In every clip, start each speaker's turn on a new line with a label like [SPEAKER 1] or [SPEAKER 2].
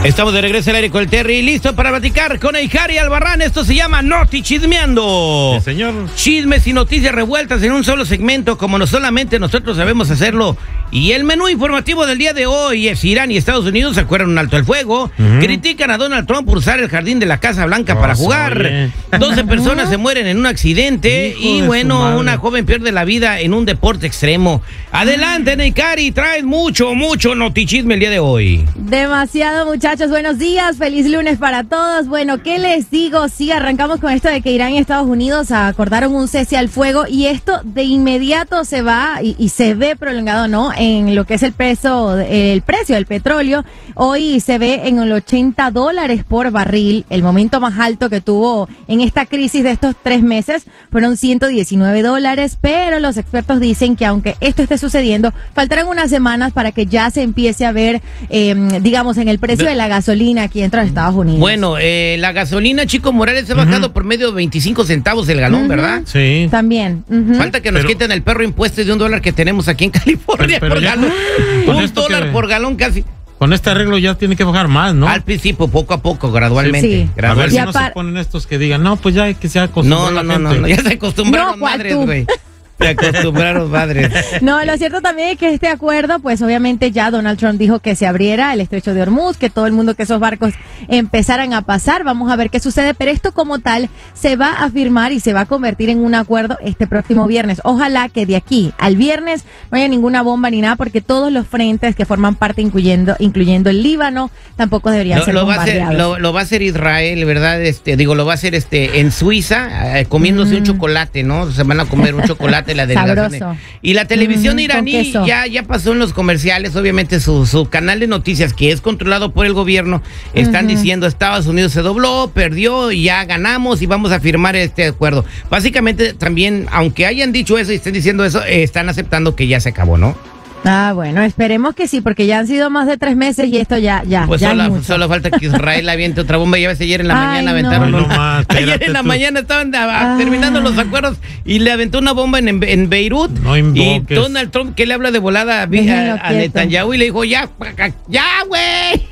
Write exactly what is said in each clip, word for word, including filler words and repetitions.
[SPEAKER 1] Estamos de regreso al aire con el Terry, listo para platicar con Eijari Albarrán. Esto se llama Noti Chismeando.
[SPEAKER 2] Sí, señor.
[SPEAKER 1] Chismes y noticias revueltas en un solo segmento, como no solamente nosotros sabemos hacerlo. Y el menú informativo del día de hoy es: Irán y Estados Unidos acuerdan un alto al fuego, uh-huh. critican a Donald Trump por usar el jardín de la Casa Blanca oh, para jugar, doce personas se mueren en un accidente. Hijo y bueno, una joven pierde la vida en un deporte extremo. Adelante, Eijari, traes mucho, mucho notichisme el día de hoy.
[SPEAKER 3] Demasiado, muchachos, buenos días, feliz lunes para todos. Bueno, ¿qué les digo? Sí, arrancamos con esto de que Irán y Estados Unidos acordaron un cese al fuego y esto de inmediato se va y, y se ve prolongado, ¿no? En lo que es el precio, el precio del petróleo. Hoy se ve en el ochenta dólares por barril. El momento más alto que tuvo en esta crisis de estos tres meses fueron ciento diecinueve dólares, pero los expertos dicen que aunque esto esté sucediendo, faltarán unas semanas para que ya se empiece a ver, eh, digamos, en el precio de la gasolina aquí dentro de Estados Unidos.
[SPEAKER 1] Bueno, eh, la gasolina, Chico Morales, se ha bajado uh-huh. por medio de veinticinco centavos el galón, uh-huh. ¿verdad?
[SPEAKER 2] Sí.
[SPEAKER 3] También. Uh-huh.
[SPEAKER 1] Falta que nos pero, quiten el perro impuesto de un dólar que tenemos aquí en California pero, pero por ya, galón. Un dólar que, por galón casi.
[SPEAKER 2] Con este arreglo ya tiene que bajar más, ¿no?
[SPEAKER 1] Al principio, poco a poco, gradualmente.
[SPEAKER 3] Sí.
[SPEAKER 1] gradualmente.
[SPEAKER 2] A ver si no se ponen estos que digan, no, pues ya hay que se acostumbró
[SPEAKER 1] no, no,
[SPEAKER 2] la gente.
[SPEAKER 1] No, no, no, ya se acostumbraron
[SPEAKER 3] no,
[SPEAKER 1] madres, güey. Se acostumbraron padres.
[SPEAKER 3] No, lo cierto también es que este acuerdo, pues obviamente ya Donald Trump dijo que se abriera el estrecho de Hormuz, que todo el mundo, que esos barcos empezaran a pasar. Vamos a ver qué sucede, pero esto como tal se va a firmar y se va a convertir en un acuerdo este próximo viernes. Ojalá que de aquí al viernes no haya ninguna bomba ni nada, porque todos los frentes que forman parte, incluyendo incluyendo el Líbano, tampoco deberían
[SPEAKER 1] lo,
[SPEAKER 3] ser
[SPEAKER 1] lo
[SPEAKER 3] bombardeados.
[SPEAKER 1] Va a hacer, lo, lo va a hacer Israel, ¿verdad? Este, digo, lo va a hacer este en Suiza, eh, comiéndose mm. un chocolate, ¿no? Se van a comer un chocolate la delegación. Y la televisión mm, iraní ya, ya pasó en los comerciales, obviamente su, su canal de noticias, que es controlado por el gobierno, están uh-huh. diciendo Estados Unidos se dobló, perdió y ya ganamos y vamos a firmar este acuerdo. Básicamente también, aunque hayan dicho eso y estén diciendo eso, eh, están aceptando que ya se acabó, ¿no?
[SPEAKER 3] Ah, bueno, esperemos que sí, porque ya han sido más de tres meses y esto ya, ya,
[SPEAKER 1] pues
[SPEAKER 3] ya
[SPEAKER 1] solo, solo falta que Israel aviente otra bomba. Ya ves, ayer en la Ay, mañana aventaron
[SPEAKER 3] no.
[SPEAKER 1] los,
[SPEAKER 2] no más,
[SPEAKER 1] ayer en la
[SPEAKER 2] tú.
[SPEAKER 1] mañana estaban ah. terminando los acuerdos y le aventó una bomba en, en Beirut.
[SPEAKER 2] No invoques.
[SPEAKER 1] Y Donald Trump, que le habla de volada a, a, a Netanyahu y le dijo, ya, ya, güey.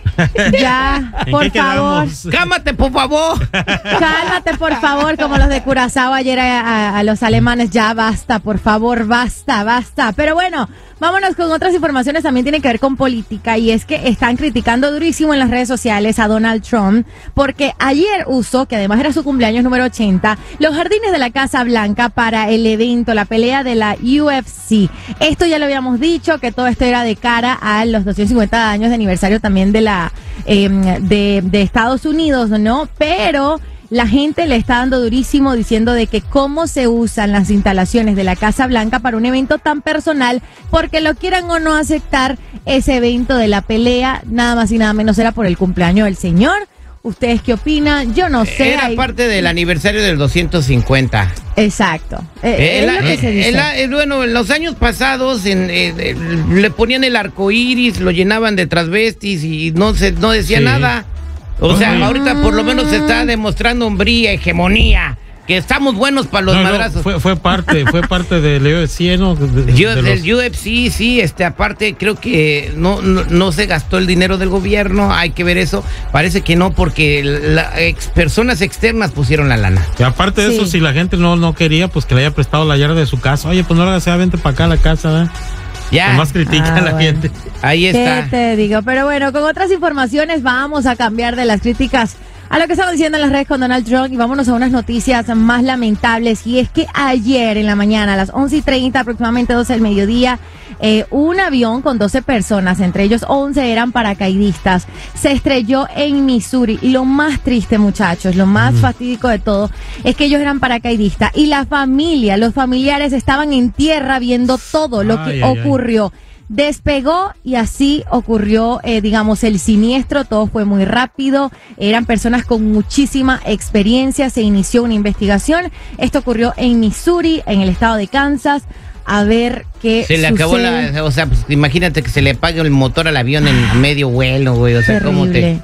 [SPEAKER 3] Ya, por favor.
[SPEAKER 1] Cálmate, por favor.
[SPEAKER 3] Cálmate, por favor, como los de Curazao ayer a, a, a los alemanes. Ya basta, por favor, basta, basta. Pero bueno, vámonos con otras informaciones, también tienen que ver con política, y es que están criticando durísimo en las redes sociales a Donald Trump, porque ayer usó, que además era su cumpleaños número ochenta, los jardines de la Casa Blanca para el evento, la pelea de la U F C. Esto ya lo habíamos dicho, que todo esto era de cara a los doscientos cincuenta años de aniversario también de la eh, de, de Estados Unidos, ¿no? Pero la gente le está dando durísimo diciendo de que cómo se usan las instalaciones de la Casa Blanca para un evento tan personal, porque lo quieran o no aceptar, ese evento de la pelea, nada más y nada menos era por el cumpleaños del señor. ¿Ustedes qué opinan? Yo no sé.
[SPEAKER 1] Era
[SPEAKER 3] hay...
[SPEAKER 1] parte del aniversario del doscientos cincuenta.
[SPEAKER 3] Exacto. Eh,
[SPEAKER 1] eh,
[SPEAKER 3] es
[SPEAKER 1] la,
[SPEAKER 3] lo que
[SPEAKER 1] eh,
[SPEAKER 3] se dice.
[SPEAKER 1] La, eh, bueno, en los años pasados en, eh, eh, le ponían el arco iris, lo llenaban de transvestis y no se no decía sí. nada. O sea, Ay. ahorita por lo menos se está demostrando hombría, hegemonía, que estamos buenos para los no, madrazos.
[SPEAKER 2] No, fue, fue parte, fue parte del U F C, ¿no? De, de,
[SPEAKER 1] Yo,
[SPEAKER 2] de
[SPEAKER 1] del
[SPEAKER 2] los...
[SPEAKER 1] U F C, sí, este, aparte creo que no, no, no se gastó el dinero del gobierno, hay que ver eso. Parece que no, porque la, ex, personas externas pusieron la lana.
[SPEAKER 2] Y aparte de sí. eso, si la gente no, no quería, pues que le haya prestado la llave de su casa. Oye, pues no la sea, vente para acá a la casa, ¿eh?
[SPEAKER 1] Ya.
[SPEAKER 2] Más critica
[SPEAKER 3] ah,
[SPEAKER 2] a la
[SPEAKER 3] bueno.
[SPEAKER 2] gente.
[SPEAKER 1] Ahí está.
[SPEAKER 3] ¿Qué te digo? Pero bueno, con otras informaciones vamos a cambiar de las críticas a lo que estamos diciendo en las redes con Donald Trump y vámonos a unas noticias más lamentables. Y es que ayer en la mañana, a las once y treinta, aproximadamente doce del mediodía, eh, un avión con doce personas, entre ellos once eran paracaidistas, se estrelló en Missouri. Y lo más triste, muchachos, lo más mm. fatídico de todo, es que ellos eran paracaidistas y la familia, los familiares estaban en tierra viendo todo lo
[SPEAKER 2] ay,
[SPEAKER 3] que
[SPEAKER 2] ay,
[SPEAKER 3] ocurrió. Ay. Despegó y así ocurrió, eh, digamos, el siniestro. Todo fue muy rápido. Eran personas con muchísima experiencia. Se inició una investigación. Esto ocurrió en Missouri, en el estado de Kansas. A ver qué
[SPEAKER 1] Se le
[SPEAKER 3] sucede.
[SPEAKER 1] acabó la... O sea, pues imagínate que se le apague el motor al avión en medio vuelo, güey. O sea,
[SPEAKER 3] Terrible.
[SPEAKER 1] ¿cómo te...?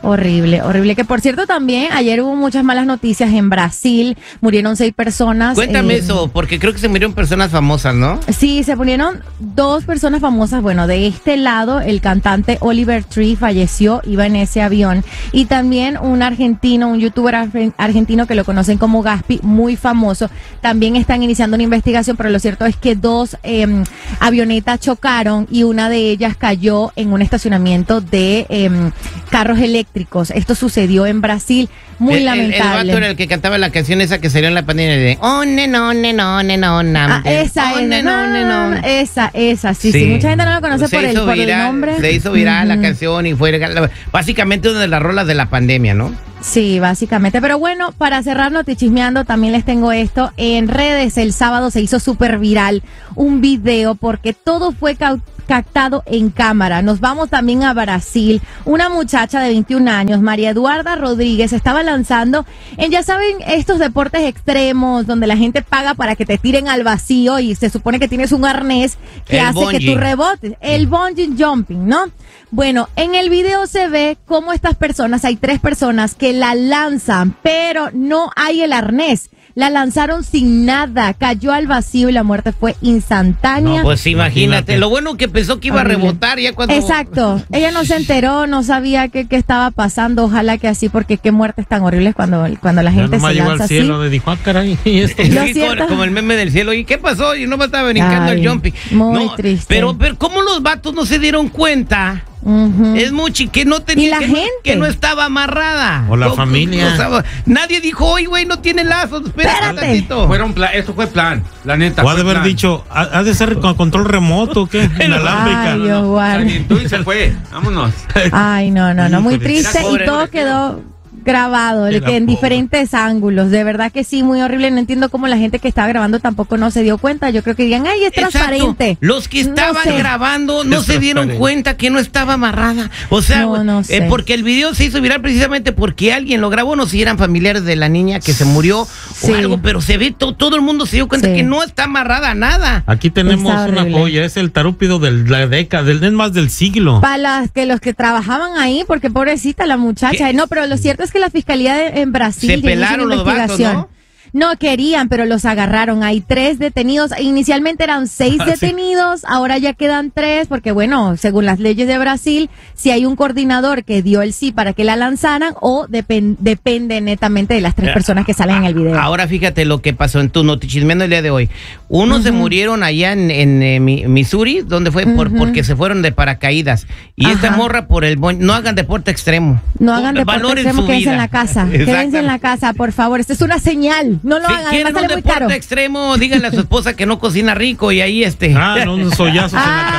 [SPEAKER 3] Horrible, horrible. Que por cierto también ayer hubo muchas malas noticias en Brasil, murieron seis personas.
[SPEAKER 1] Cuéntame
[SPEAKER 3] eh,
[SPEAKER 1] eso, porque creo que se murieron personas famosas, ¿no?
[SPEAKER 3] Sí, se murieron dos personas famosas. Bueno, de este lado el cantante Oliver Tree falleció, iba en ese avión. Y también un argentino, un youtuber argentino que lo conocen como Gaspi, muy famoso. También están iniciando una investigación, pero lo cierto es que dos eh, avionetas chocaron y una de ellas cayó en un estacionamiento de eh, carros eléctricos. Esto sucedió en Brasil, muy
[SPEAKER 1] el,
[SPEAKER 3] lamentable.
[SPEAKER 1] El, el vato era el que cantaba la canción esa que salió en la pandemia de oh, ne, no, ne, no, ne, no,
[SPEAKER 3] ah, esa,
[SPEAKER 1] oh,
[SPEAKER 3] es,
[SPEAKER 1] ne, no, ne, no.
[SPEAKER 3] esa, esa, sí, sí, sí. Mucha gente no lo conoce por el, por
[SPEAKER 1] viral,
[SPEAKER 3] el nombre.
[SPEAKER 1] Se hizo viral uh-huh. la canción y fue básicamente una de las rolas de la pandemia, ¿no?
[SPEAKER 3] Sí, básicamente. Pero bueno, para cerrar Notichismeando, también les tengo esto. En redes el sábado se hizo súper viral un video porque todo fue cautado captado en cámara. Nos vamos también a Brasil. Una muchacha de veintiún años, María Eduarda Rodríguez, estaba lanzando en, ya saben, estos deportes extremos donde la gente paga para que te tiren al vacío y se supone que tienes un arnés que
[SPEAKER 1] el
[SPEAKER 3] hace
[SPEAKER 1] bungee.
[SPEAKER 3] que tú rebotes. El bungee jumping, ¿no? Bueno, en el video se ve cómo estas personas, hay tres personas que la lanzan, pero no hay el arnés. La lanzaron sin nada, cayó al vacío y la muerte fue instantánea.
[SPEAKER 1] No, pues imagínate, lo bueno que pensó que iba Horrible. a rebotar ya cuando...
[SPEAKER 3] Exacto, ella no se enteró, no sabía qué, qué estaba pasando, ojalá que así, porque qué muertes tan horribles cuando, cuando la gente se lanza así.
[SPEAKER 2] Cielo, dijo, ah, caray, ¿y esto?
[SPEAKER 1] Sí, como, como el meme del cielo, ¿y qué pasó? Y no me estaba brincando Ay, el jumping.
[SPEAKER 3] Muy
[SPEAKER 1] no,
[SPEAKER 3] triste.
[SPEAKER 1] Pero, pero, ¿cómo los vatos no se dieron cuenta?
[SPEAKER 3] Uh-huh.
[SPEAKER 1] Es mucho que no tenía
[SPEAKER 3] ¿Y la
[SPEAKER 1] que,
[SPEAKER 3] gente?
[SPEAKER 1] No, que no estaba amarrada.
[SPEAKER 2] O la
[SPEAKER 1] no,
[SPEAKER 2] familia.
[SPEAKER 1] No, no, nadie dijo, oye, güey, no tiene lazos. Espérate.
[SPEAKER 4] Fueron plan, esto fue plan, la neta.
[SPEAKER 2] O ha de haber plan. dicho, ha de ser con control remoto, ¿qué? Inalámbrica.
[SPEAKER 3] Ay, no, no.
[SPEAKER 4] Calientó y se fue. Vámonos.
[SPEAKER 3] Ay, no, no, no. Muy triste y todo quedó grabado, que en pobre. diferentes ángulos, de verdad que sí, muy horrible. No entiendo cómo la gente que estaba grabando tampoco no se dio cuenta. Yo creo que dirían, ay, es Exacto. transparente.
[SPEAKER 1] Los que estaban no sé. grabando no es se dieron cuenta que no estaba amarrada. O sea,
[SPEAKER 3] no, no sé.
[SPEAKER 1] eh, porque el video se hizo viral precisamente porque alguien lo grabó, no sé si eran familiares de la niña que se murió sí. o algo, pero se ve, to, todo el mundo se dio cuenta sí. que no está amarrada nada.
[SPEAKER 2] Aquí tenemos una joya, es el tarúpido de la década, del más del siglo.
[SPEAKER 3] Para que los que trabajaban ahí, porque pobrecita la muchacha. ¿Qué? No, pero lo cierto es que la fiscalía de, en Brasil
[SPEAKER 1] se pelaron los vatos, ¿no?
[SPEAKER 3] No querían, pero los agarraron. Hay tres detenidos. Inicialmente eran seis ah, detenidos, sí. ahora ya quedan tres, porque bueno, según las leyes de Brasil, si hay un coordinador que dio el sí para que la lanzaran, o depend, depende netamente de las tres personas que salen en el video.
[SPEAKER 1] Ahora fíjate lo que pasó en tu Notichismeando el día de hoy. Unos uh-huh. se murieron allá en, en eh, Missouri, donde fue uh-huh. por, porque se fueron de paracaídas. Y Ajá. esta morra por el... No hagan deporte extremo.
[SPEAKER 3] No hagan deporte Valoren extremo, quédense en la casa. Quédense en la casa, por favor. Esta es una señal. No lo
[SPEAKER 1] si
[SPEAKER 3] hagan,
[SPEAKER 1] quieren un deporte caro. extremo, díganle a su esposa que no cocina rico y ahí este.
[SPEAKER 2] Ah, no, unos sollazos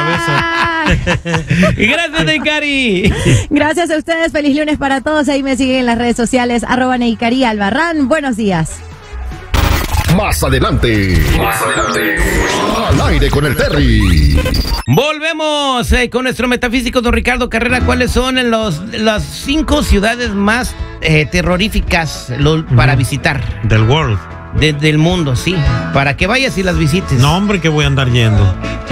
[SPEAKER 2] ah.
[SPEAKER 1] en la cabeza. Gracias, Neikari.
[SPEAKER 3] Gracias a ustedes, feliz lunes para todos. Ahí me siguen en las redes sociales, arroba Neikari Albarrán. Buenos días.
[SPEAKER 5] Más adelante. Más adelante. Al aire con el Terry.
[SPEAKER 1] Volvemos eh, con nuestro metafísico don Ricardo Carrera. ¿Cuáles son los, las cinco ciudades más eh, terroríficas lo, para visitar?
[SPEAKER 2] Del world.
[SPEAKER 1] De, del mundo, sí. Para que vayas y las visites.
[SPEAKER 2] No, hombre, que voy a andar yendo.